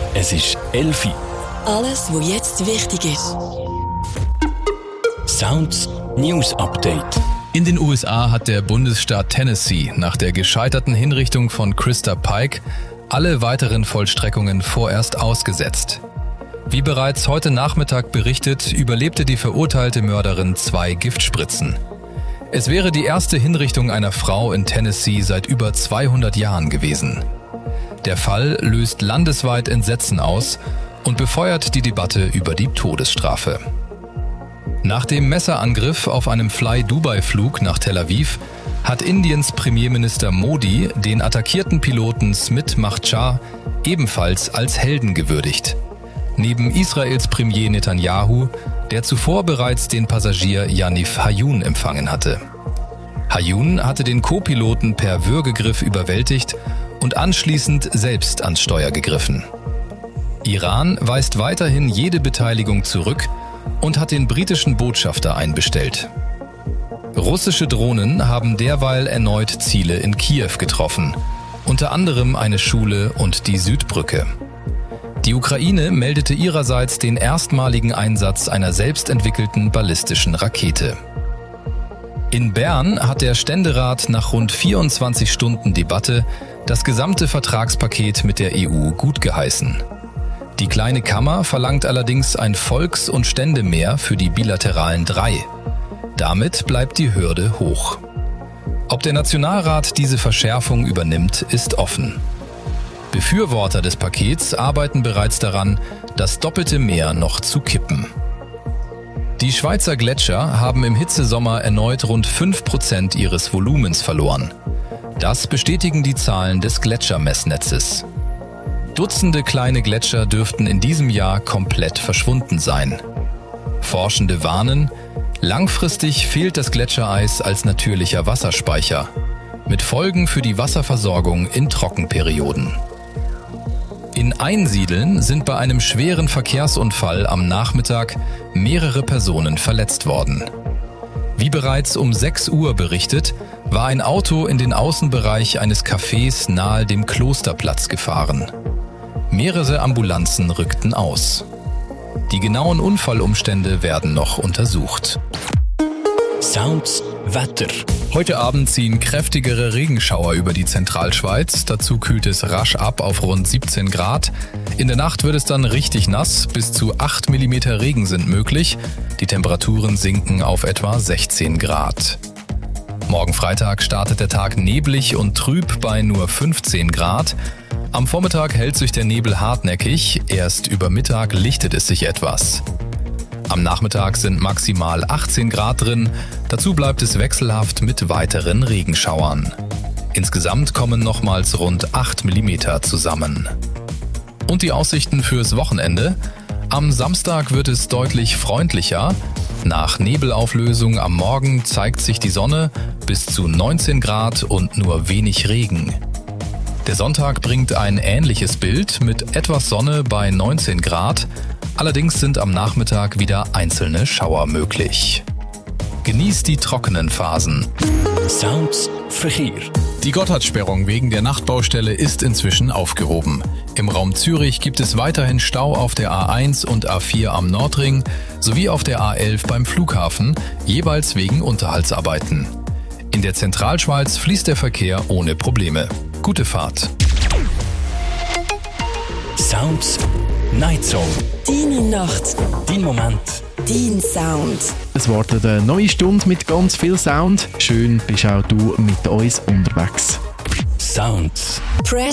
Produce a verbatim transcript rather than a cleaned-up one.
Es ist elf Uhr. Alles, was jetzt wichtig ist. Sounds News Update. In den U S A hat der Bundesstaat Tennessee nach der gescheiterten Hinrichtung von Christa Pike alle weiteren Vollstreckungen vorerst ausgesetzt. Wie bereits heute Nachmittag berichtet, überlebte die verurteilte Mörderin zwei Giftspritzen. Es wäre die erste Hinrichtung einer Frau in Tennessee seit über zweihundert Jahren gewesen. Der Fall löst landesweit Entsetzen aus und befeuert die Debatte über die Todesstrafe. Nach dem Messerangriff auf einem Fly-Dubai-Flug nach Tel Aviv hat Indiens Premierminister Modi den attackierten Piloten Smit Makhtar ebenfalls als Helden gewürdigt. Neben Israels Premier Netanyahu, der zuvor bereits den Passagier Yaniv Hayun empfangen hatte. Hayun hatte den Co-Piloten per Würgegriff überwältigt und anschließend selbst ans Steuer gegriffen. Iran weist weiterhin jede Beteiligung zurück und hat den britischen Botschafter einbestellt. Russische Drohnen haben derweil erneut Ziele in Kiew getroffen, unter anderem eine Schule und die Südbrücke. Die Ukraine meldete ihrerseits den erstmaligen Einsatz einer selbstentwickelten ballistischen Rakete. In Bern hat der Ständerat nach rund vierundzwanzig Stunden Debatte das gesamte Vertragspaket mit der E U gutgeheißen. Die kleine Kammer verlangt allerdings ein Volks- und Ständemehr für die bilateralen drei. Damit bleibt die Hürde hoch. Ob der Nationalrat diese Verschärfung übernimmt, ist offen. Befürworter des Pakets arbeiten bereits daran, das doppelte Mehr noch zu kippen. Die Schweizer Gletscher haben im Hitzesommer erneut rund fünf Prozent ihres Volumens verloren. Das bestätigen die Zahlen des Gletschermessnetzes. Dutzende kleine Gletscher dürften in diesem Jahr komplett verschwunden sein. Forschende warnen, langfristig fehlt das Gletschereis als natürlicher Wasserspeicher, mit Folgen für die Wasserversorgung in Trockenperioden. In Einsiedeln sind bei einem schweren Verkehrsunfall am Nachmittag mehrere Personen verletzt worden. Wie bereits um sechs Uhr berichtet, war ein Auto in den Außenbereich eines Cafés nahe dem Klosterplatz gefahren. Mehrere Ambulanzen rückten aus. Die genauen Unfallumstände werden noch untersucht. Sounds Wetter. Heute Abend ziehen kräftigere Regenschauer über die Zentralschweiz. Dazu kühlt es rasch ab auf rund siebzehn Grad. In der Nacht wird es dann richtig nass. Bis zu acht Millimeter Regen sind möglich. Die Temperaturen sinken auf etwa sechzehn Grad. Morgen Freitag startet der Tag neblig und trüb bei nur fünfzehn Grad. Am Vormittag hält sich der Nebel hartnäckig. Erst über Mittag lichtet es sich etwas. Am Nachmittag sind maximal achtzehn Grad drin, dazu bleibt es wechselhaft mit weiteren Regenschauern. Insgesamt kommen nochmals rund acht Millimeter zusammen. Und die Aussichten fürs Wochenende? Am Samstag wird es deutlich freundlicher. Nach Nebelauflösung am Morgen zeigt sich die Sonne, bis zu neunzehn Grad und nur wenig Regen. Der Sonntag bringt ein ähnliches Bild mit etwas Sonne bei neunzehn Grad. Allerdings sind am Nachmittag wieder einzelne Schauer möglich. Genießt die trockenen Phasen. Sounds Verkehr. Die Gotthardssperrung wegen der Nachtbaustelle ist inzwischen aufgehoben. Im Raum Zürich gibt es weiterhin Stau auf der A eins und A vier am Nordring sowie auf der A elf beim Flughafen, jeweils wegen Unterhaltsarbeiten. In der Zentralschweiz fließt der Verkehr ohne Probleme. Gute Fahrt. Sounds Night Song. Deine Nacht. Dein Moment. Dein Sound. Es wartet eine neue Stunde mit ganz viel Sound. Schön bist auch du mit uns unterwegs. Sounds. Press